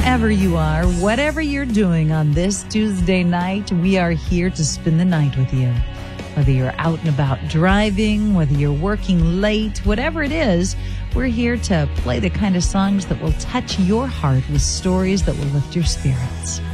wherever you are, whatever you're doing on this Tuesday night, we are here to spend the night with you. Whether you're out and about driving, whether you're working late, whatever it is, we're here to play the kind of songs that will touch your heart with stories that will lift your spirits.